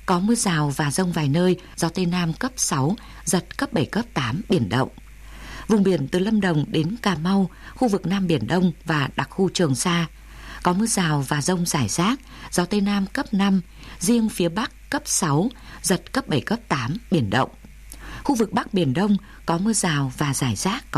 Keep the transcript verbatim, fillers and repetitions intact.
có mưa rào và dông vài nơi, gió Tây Nam cấp sáu, giật cấp bảy, cấp tám, biển động. Vùng biển từ Lâm Đồng đến Cà Mau, khu vực Nam Biển Đông và đặc khu Trường Sa, có mưa rào và dông rải rác, gió Tây Nam cấp năm, riêng phía Bắc cấp sáu, giật cấp bảy, cấp tám, biển động. Khu vực Bắc Biển Đông có mưa rào và rải rác, có